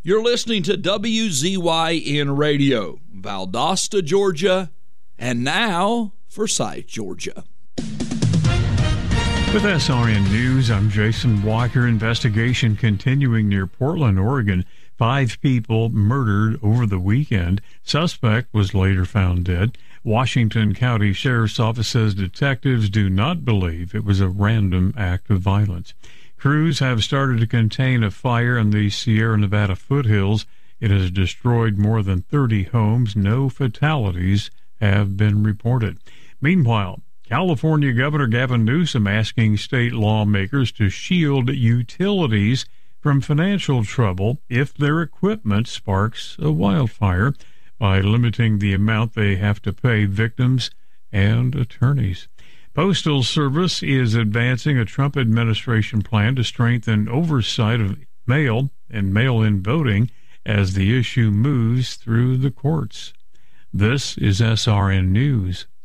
You're listening to WZYN Radio, Valdosta, Georgia, and now Forsyth, Georgia. With SRN News, I'm Jason Walker. Investigation continuing near Portland, Oregon. 5 people murdered over the weekend. Suspect was later found dead. Washington County Sheriff's Office says detectives do not believe it was a random act of violence. Crews have started to contain a fire in the Sierra Nevada foothills. It has destroyed more than 30 homes. No fatalities have been reported. Meanwhile, California Governor Gavin Newsom asking state lawmakers to shield utilities from financial trouble if their equipment sparks a wildfire by limiting the amount they have to pay victims and attorneys. Postal Service is advancing a Trump administration plan to strengthen oversight of mail and mail-in voting as the issue moves through the courts. This is SRN News.